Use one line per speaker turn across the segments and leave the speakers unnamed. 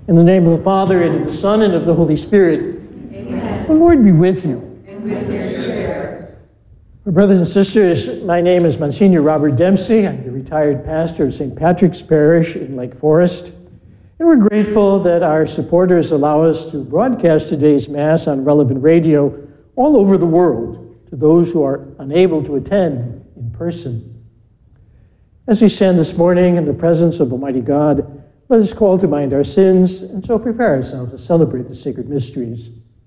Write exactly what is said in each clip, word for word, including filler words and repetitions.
In the name of the Father, and of the Son, and of the Holy Spirit. Amen. The Lord be with you.
And with your spirit.
My brothers and sisters, my name is Monsignor Robert Dempsey. I'm the retired pastor of Saint Patrick's Parish in Lake Forest. And we're grateful that our supporters allow us to broadcast today's Mass on relevant radio all over the world to those who are unable to attend in person. As we stand this morning in the presence of Almighty God, let us call to mind our sins and so prepare ourselves to celebrate the sacred mysteries.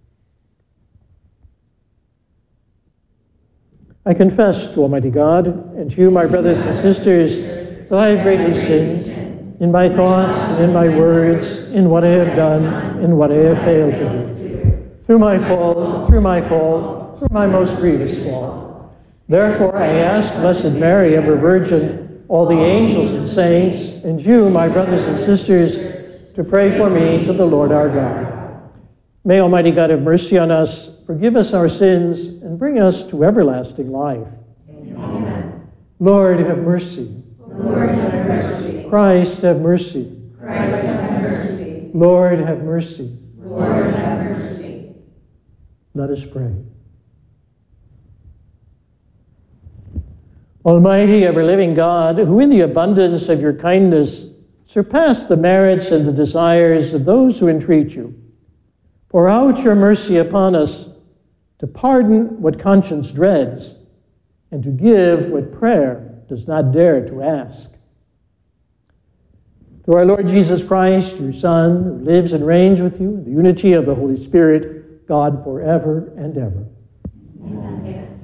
I confess to Almighty God and to you, my brothers and sisters, that I have greatly sinned in my thoughts and in my words, in what I have done, in what I have failed to do. Through my fault, through my fault, through my most grievous fault. Therefore I ask Blessed Mary, ever Virgin, all the angels and saints, and you, my brothers and sisters, to pray for me to the Lord our God. May Almighty God have mercy on us, forgive us our sins, and bring us to everlasting life.
Amen.
Lord, have mercy.
Lord, have mercy.
Christ, have mercy.
Christ, have mercy.
Lord, have mercy.
Lord, have mercy.
Let us pray. Almighty, ever-living God, who in the abundance of your kindness surpass the merits and the desires of those who entreat you, pour out your mercy upon us to pardon what conscience dreads and to give what prayer does not dare to ask. Through our Lord Jesus Christ, your Son, who lives and reigns with you in the unity of the Holy Spirit, God forever and ever.
Amen.